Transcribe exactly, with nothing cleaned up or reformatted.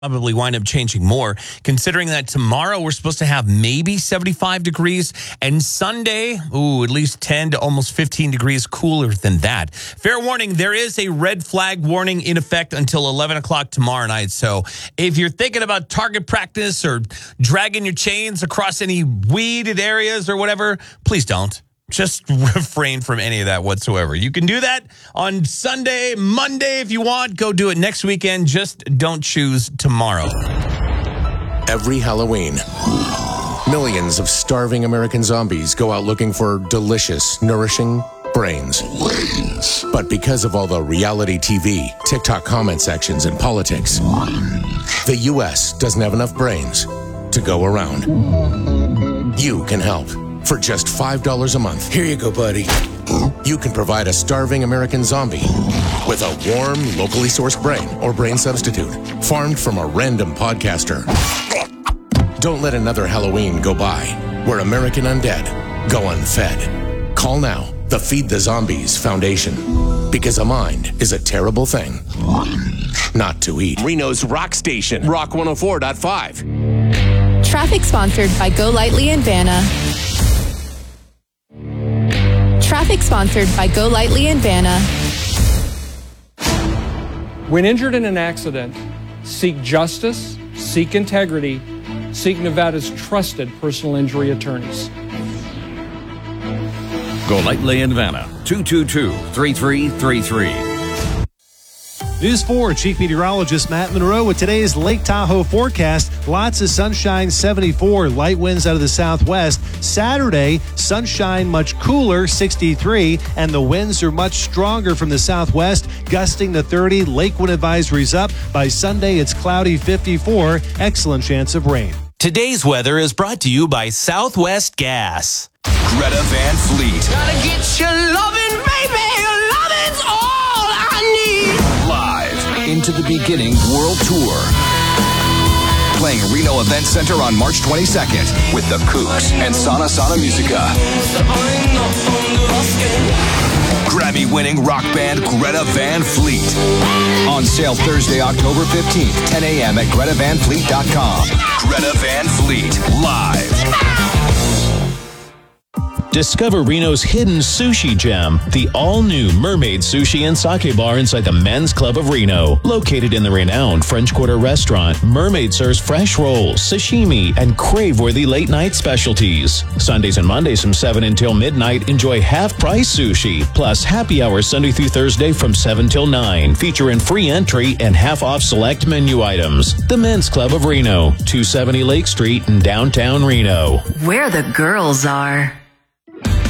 Probably wind up changing more, considering that tomorrow we're supposed to have maybe seventy-five degrees, and Sunday, ooh, at least ten to almost fifteen degrees cooler than that. Fair warning, there is a red flag warning in effect until eleven o'clock tomorrow night. So if you're thinking about target practice or dragging your chains across any weeded areas or whatever, please don't. Just refrain from any of that whatsoever. You can do that on Sunday, Monday if you want. Go do it next weekend. Just don't choose tomorrow. Every Halloween, millions of starving American zombies go out looking for delicious, nourishing brains. Brains. But because of all the reality T V, TikTok comment sections, and politics, the U S doesn't have enough brains to go around. You can help. For just five dollars a month. Here you go, buddy. You can provide a starving American zombie with a warm, locally sourced brain or brain substitute, farmed from a random podcaster. Don't let another Halloween go by where American undead go unfed. Call now the Feed the Zombies Foundation, because a mind is a terrible thing not to eat. Reno's Rock Station, Rock one oh four point five. Traffic sponsored by Go Lightly and Vanna. Traffic sponsored by Go Lightly and Vanna. When injured in an accident, seek justice, seek integrity, seek Nevada's trusted personal injury attorneys. Go Lightly and Vanna, two two two, three three three three. News four, Chief Meteorologist Matt Monroe with today's Lake Tahoe forecast. Lots of sunshine, seventy-four. Light winds out of the southwest. Saturday, sunshine much cooler, sixty-three. And the winds are much stronger from the southwest, gusting to thirty. Lake wind advisories up. By Sunday, it's cloudy, fifty-four. Excellent chance of rain. Today's weather is brought to you by Southwest Gas. Greta Van Fleet. Gotta get your lovin', baby. Your lovin's all I need. Live Into the Beginning World Tour. Playing Reno Event Center on March twenty-second with the Kooks and Sana Sana Musica. Grammy-winning rock band Greta Van Fleet. On sale Thursday, October fifteenth, ten a.m. at greta van fleet dot com. Greta Van Fleet, live. Discover Reno's hidden sushi gem, the all-new Mermaid Sushi and Sake Bar inside the Men's Club of Reno. Located in the renowned French Quarter restaurant, Mermaid serves fresh rolls, sashimi, and crave-worthy late-night specialties. Sundays and Mondays from seven until midnight, enjoy half-price sushi, plus happy hour Sunday through Thursday from seven till nine, featuring free entry and half-off select menu items. The Men's Club of Reno, two seventy Lake Street in downtown Reno. Where the girls are.